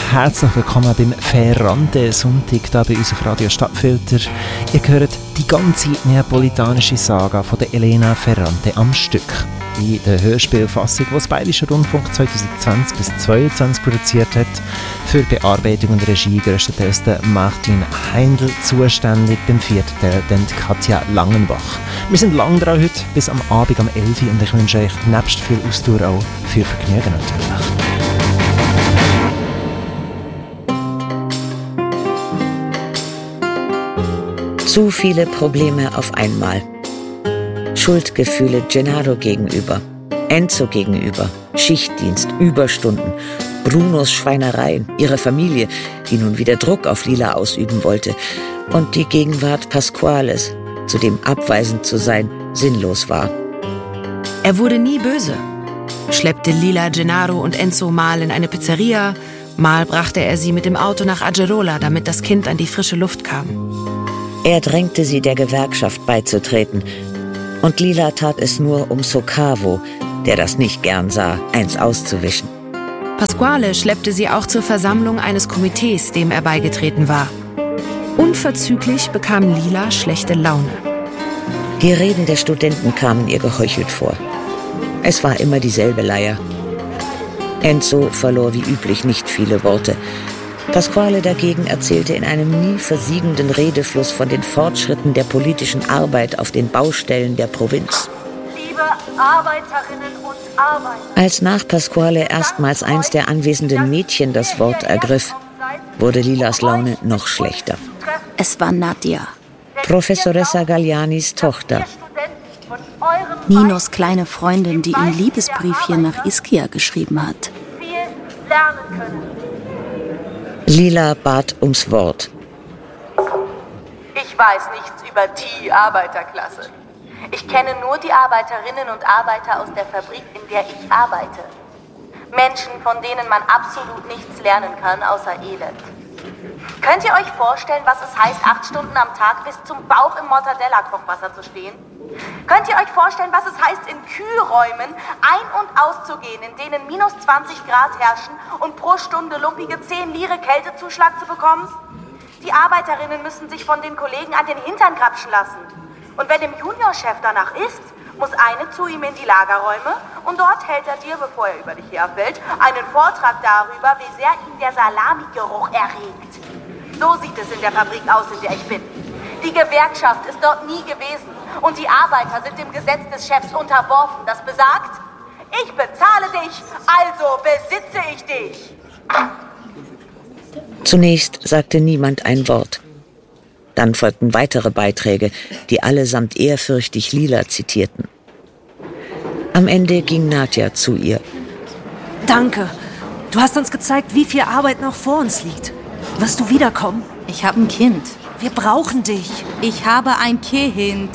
herzlich willkommen beim Ferrante-Sonntag hier bei uns auf Radio Stadtfilter. Ihr hört die ganze neapolitanische Saga von der Elena Ferrante am Stück. In der Hörspielfassung, die das Bayerische Rundfunk 2020 bis 2022 produziert hat. Für Bearbeitung und Regie grösstenteils der Martin Heindl zuständig, beim vierten Teil dann Katja Langenbach. Wir sind lang dran heute, bis am Abend um 11 Uhr und ich wünsche euch nebst viel Ausdauer auch viel Vergnügen natürlich. Zu viele Probleme auf einmal. Schuldgefühle Gennaro gegenüber, Enzo gegenüber, Schichtdienst, Überstunden, Brunos Schweinereien, ihre Familie, die nun wieder Druck auf Lila ausüben wollte, und die Gegenwart Pasquales, zu dem abweisend zu sein sinnlos war. Er wurde nie böse. Schleppte Lila, Gennaro und Enzo mal in eine Pizzeria, mal brachte er sie mit dem Auto nach Agerola, damit das Kind an die frische Luft kam. Er drängte sie, der Gewerkschaft beizutreten. Und Lila tat es nur, um Socavo, der das nicht gern sah, eins auszuwischen. Pasquale schleppte sie auch zur Versammlung eines Komitees, dem er beigetreten war. Unverzüglich bekam Lila schlechte Laune. Die Reden der Studenten kamen ihr geheuchelt vor. Es war immer dieselbe Leier. Enzo verlor wie üblich nicht viele Worte. Pasquale dagegen erzählte in einem nie versiegenden Redefluss von den Fortschritten der politischen Arbeit auf den Baustellen der Provinz. Liebe Arbeiterinnen und Arbeiter. Als nach Pasquale erstmals eins der anwesenden Mädchen das Wort ergriff, wurde Lilas Laune noch schlechter. Es war Nadja, Professoressa Gallianis Tochter. Ninos kleine Freundin, die ihm Liebesbriefchen nach Ischia geschrieben hat. Viel lernen können. Lila bat ums Wort. Ich weiß nichts über die Arbeiterklasse. Ich kenne nur die Arbeiterinnen und Arbeiter aus der Fabrik, in der ich arbeite. Menschen, von denen man absolut nichts lernen kann, außer Elend. Könnt ihr euch vorstellen, was es heißt, 8 Stunden am Tag bis zum Bauch im Mortadella-Kochwasser zu stehen? Könnt ihr euch vorstellen, was es heißt, in Kühlräumen ein- und auszugehen, in denen minus 20 Grad herrschen und pro Stunde lumpige 10 Lire Kältezuschlag zu bekommen? Die Arbeiterinnen müssen sich von den Kollegen an den Hintern grapschen lassen. Und wenn dem Juniorchef danach ist, muss eine zu ihm in die Lagerräume und dort hält er dir, bevor er über dich herfällt, einen Vortrag darüber, wie sehr ihn der Salamigeruch erregt. So sieht es in der Fabrik aus, in der ich bin. Die Gewerkschaft ist dort nie gewesen und die Arbeiter sind dem Gesetz des Chefs unterworfen, das besagt, ich bezahle dich, also besitze ich dich. Zunächst sagte niemand ein Wort. Dann folgten weitere Beiträge, die allesamt ehrfürchtig Lila zitierten. Am Ende ging Nadja zu ihr. Danke. Du hast uns gezeigt, wie viel Arbeit noch vor uns liegt. Wirst du wiederkommen? Ich habe ein Kind. Wir brauchen dich. Ich habe ein Kind.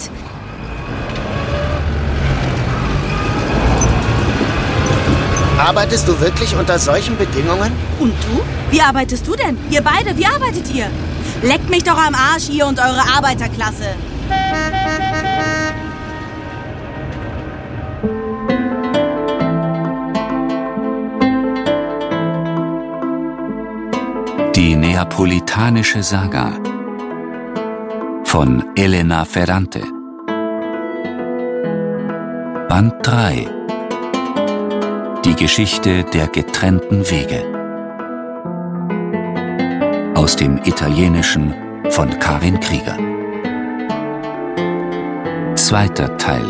Arbeitest du wirklich unter solchen Bedingungen? Und du? Wie arbeitest du denn? Ihr beide, wie arbeitet ihr? Leckt mich doch am Arsch, ihr und eure Arbeiterklasse. Die neapolitanische Saga von Elena Ferrante. Band 3. Die Geschichte der getrennten Wege. Aus dem Italienischen von Karin Krieger. Zweiter Teil.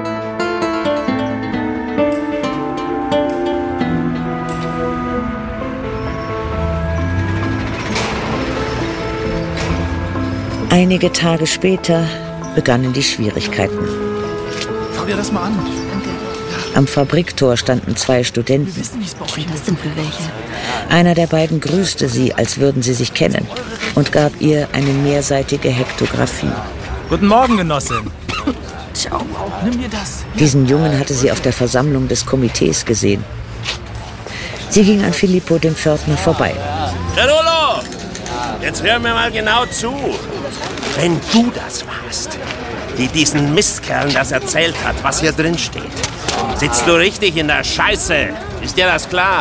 Einige Tage später begannen die Schwierigkeiten. Schau dir das mal an. Am Fabriktor standen 2 Studenten. Was denn für welche? Einer der beiden grüßte sie, als würden sie sich kennen, und gab ihr eine mehrseitige Hektographie. Guten Morgen, Genossin. Ciao. Nimm dir das. Diesen Jungen hatte sie auf der Versammlung des Komitees gesehen. Sie ging an Filippo, dem Pförtner, vorbei. Gerolo, jetzt hör mir mal genau zu. Wenn du das warst, die diesen Mistkerlen das erzählt hat, was hier drin steht, sitzt du richtig in der Scheiße. Ist dir das klar?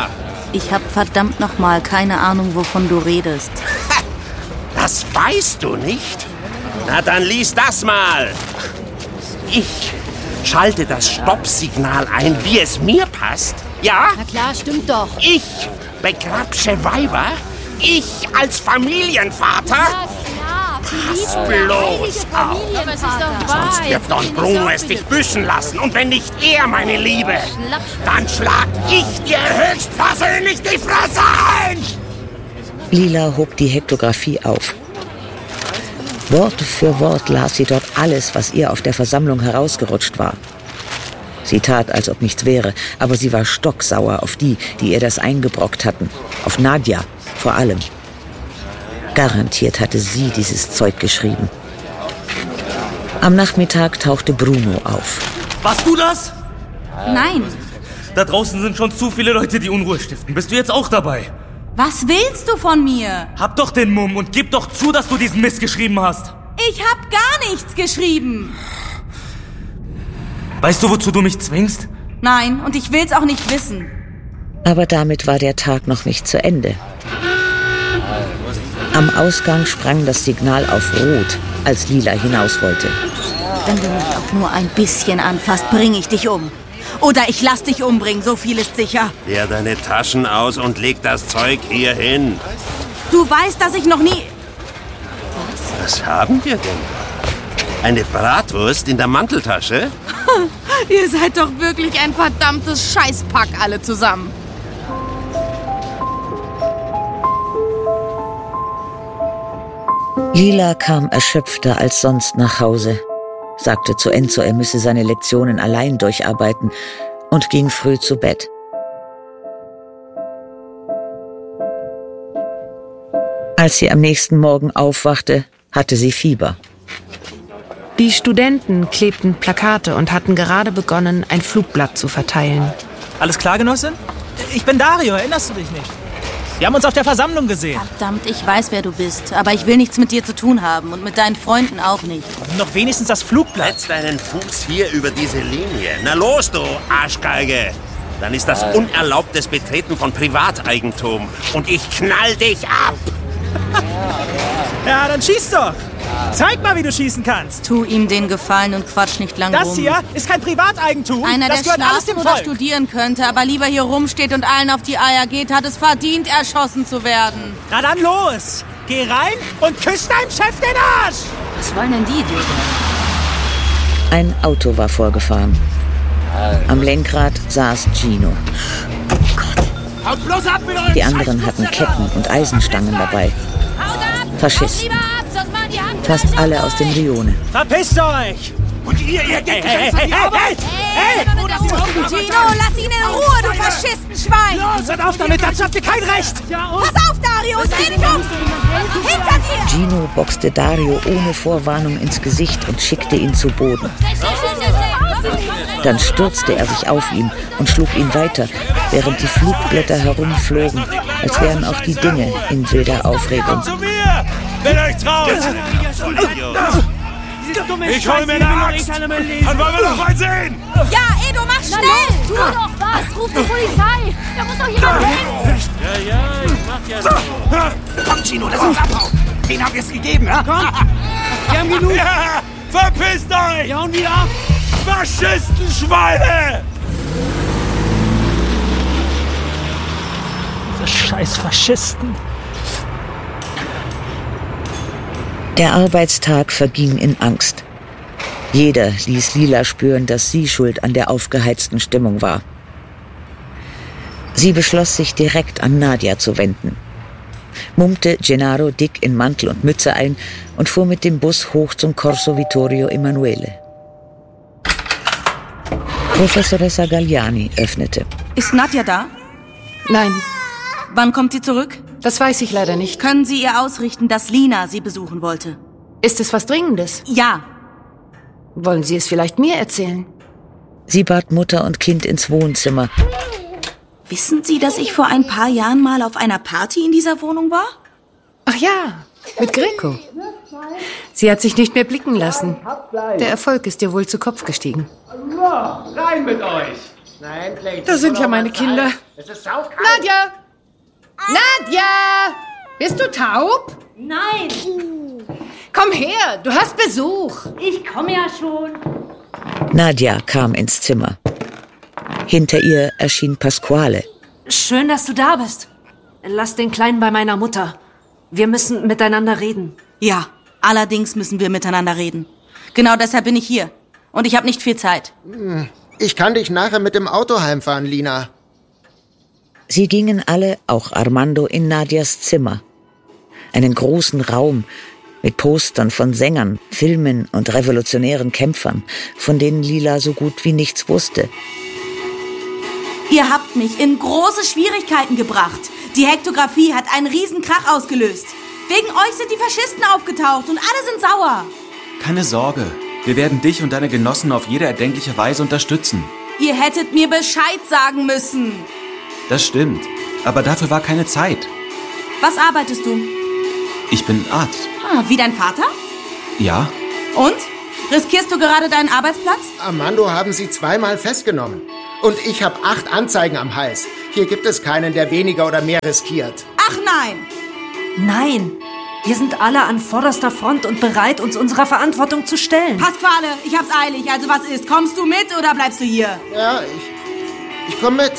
Ich habe verdammt nochmal keine Ahnung, wovon du redest. Das weißt du nicht? Na, dann lies das mal. Ich schalte das Stoppsignal ein, wie es mir passt. Ja? Na klar, stimmt doch. Ich begrapsche Weiber? Ich als Familienvater? Ja, pass bloß auf. Sonst wird Don Bruno es dich büßen lassen. Und wenn nicht er, meine Liebe, dann schlag ich dir höchstpersönlich die Fresse ein! Lila hob die Hektographie auf. Wort für Wort las sie dort alles, was ihr auf der Versammlung herausgerutscht war. Sie tat, als ob nichts wäre, aber sie war stocksauer auf die ihr das eingebrockt hatten. Auf Nadja vor allem. Garantiert hatte sie dieses Zeug geschrieben. Am Nachmittag tauchte Bruno auf. Warst du das? Nein. Da draußen sind schon zu viele Leute, die Unruhe stiften. Bist du jetzt auch dabei? Was willst du von mir? Hab doch den Mumm und gib doch zu, dass du diesen Mist geschrieben hast. Ich hab gar nichts geschrieben. Weißt du, wozu du mich zwingst? Nein, und ich will's auch nicht wissen. Aber damit war der Tag noch nicht zu Ende. Am Ausgang sprang das Signal auf Rot, als Lila hinaus wollte. Wenn du mich auch nur ein bisschen anfasst, bringe ich dich um. Oder ich lass dich umbringen, so viel ist sicher. Leer deine Taschen aus und leg das Zeug hier hin. Du weißt, dass ich noch nie... Was haben wir denn? Eine Bratwurst in der Manteltasche? Ihr seid doch wirklich ein verdammtes Scheißpack alle zusammen. Lila kam erschöpfter als sonst nach Hause, sagte zu Enzo, er müsse seine Lektionen allein durcharbeiten und ging früh zu Bett. Als sie am nächsten Morgen aufwachte, hatte sie Fieber. Die Studenten klebten Plakate und hatten gerade begonnen, ein Flugblatt zu verteilen. Alles klar, Genossin? Ich bin Dario, erinnerst du dich nicht? Wir haben uns auf der Versammlung gesehen. Verdammt, ich weiß, wer du bist. Aber ich will nichts mit dir zu tun haben und mit deinen Freunden auch nicht. Noch wenigstens das Flugblatt. Setz deinen Fuß hier über diese Linie. Na los, du Arschgeige. Dann ist das unerlaubtes Betreten von Privateigentum. Und ich knall dich ab. Ja, dann schieß doch. Zeig mal, wie du schießen kannst. Tu ihm den Gefallen und quatsch nicht lang rum. Das hier ist kein Privateigentum. Einer, das der gehört alles dem schlafen oder Volk. studieren könnte, aber lieber hier rumsteht und allen auf die Eier geht, hat es verdient, erschossen zu werden. Na dann los. Geh rein und küss deinem Chef den Arsch. Was wollen denn die Idioten? Ein Auto war vorgefahren. Am Lenkrad saß Gino. Die anderen hatten Ketten und Eisenstangen dabei. Faschisten. Fast alle aus dem Rione. Verpisst euch! Und ihr geht hey! Gino, lass ihn in Ruhe, du Faschistenschwein! Los, hört auf damit, dazu habt ihr kein Recht! Pass auf, Dario, dreh dich um! Hinter dir! Gino boxte Dario ohne Vorwarnung ins Gesicht und schickte ihn zu Boden. Dann stürzte er sich auf ihn und schlug ihn weiter, während die Flugblätter herumflogen, als wären auch die Dinge in wilder Aufregung. zu mir, wenn ihr euch traut! Ich hol mir eine Axt! Dann wollen wir noch mal sehen! Ja, Edo, mach schnell! Tu doch was! Ruf die Polizei! Da muss doch jemand helfen! Ja, ich mach ja so. Komm, Gino, lass uns abhauen. Den haben wir es gegeben, ja? Komm! Wir haben genug! Ja, verpisst euch! Wir hauen wieder ab! Faschistenschweine! Diese scheiß Faschisten. Der Arbeitstag verging in Angst. Jeder ließ Lila spüren, dass sie schuld an der aufgeheizten Stimmung war. Sie beschloss, sich direkt an Nadja zu wenden, mummte Gennaro dick in Mantel und Mütze ein und fuhr mit dem Bus hoch zum Corso Vittorio Emanuele. Professoressa Galliani öffnete. Ist Nadja da? Nein, Wann kommt sie zurück? das weiß ich leider nicht. Können Sie ihr ausrichten, dass Lina sie besuchen wollte? Ist es was Dringendes? Ja. Wollen Sie es vielleicht mir erzählen? Sie bat Mutter und Kind ins Wohnzimmer. Wissen Sie, dass ich vor ein paar Jahren mal auf einer Party in dieser Wohnung war? Ach ja, mit Greco. Sie hat sich nicht mehr blicken lassen. Der Erfolg ist ihr wohl zu Kopf gestiegen. Rein mit euch! Nein, Da sind ja meine Kinder. Es ist saukalt. Nadja, Nadja! Bist du taub? Nein. Komm her, du hast Besuch. Ich komme ja schon. Nadja kam ins Zimmer. Hinter ihr erschien Pasquale. Schön, dass du da bist. Lass den Kleinen bei meiner Mutter. Wir müssen miteinander reden. Ja, allerdings müssen wir miteinander reden. Genau deshalb bin ich hier. Und ich habe nicht viel Zeit. Ich kann dich nachher mit dem Auto heimfahren, Lina. Sie gingen alle, auch Armando, in Nadjas Zimmer. Einen großen Raum mit Postern von Sängern, Filmen und revolutionären Kämpfern, von denen Lila so gut wie nichts wusste. Ihr habt mich in große Schwierigkeiten gebracht. Die Hektographie hat einen Riesenkrach ausgelöst. Wegen euch sind die Faschisten aufgetaucht und alle sind sauer. Keine Sorge, wir werden dich und deine Genossen auf jede erdenkliche Weise unterstützen. Ihr hättet mir Bescheid sagen müssen. Das stimmt, aber dafür war keine Zeit. Was arbeitest du? Ich bin Arzt. Wie dein Vater? Ja. Und? Riskierst du gerade deinen Arbeitsplatz? Armando haben sie 2-mal festgenommen. Und ich habe 8 Anzeigen am Hals. Hier gibt es keinen, der weniger oder mehr riskiert. Ach nein! Nein! Wir sind alle an vorderster Front und bereit, uns unserer Verantwortung zu stellen. Pasquale, ich hab's eilig. Also was ist? Kommst du mit oder bleibst du hier? Ja, ich komm mit.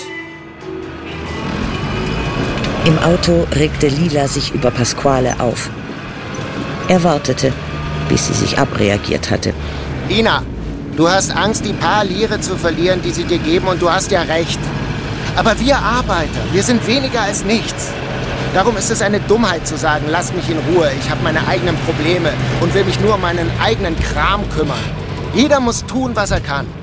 Im Auto regte Lila sich über Pasquale auf. Er wartete, bis sie sich abreagiert hatte. Lina, du hast Angst, die paar Lire zu verlieren, die sie dir geben, und du hast ja recht. Aber wir Arbeiter, wir sind weniger als nichts. Darum ist es eine Dummheit zu sagen, lass mich in Ruhe, ich habe meine eigenen Probleme und will mich nur um meinen eigenen Kram kümmern. Jeder muss tun, was er kann.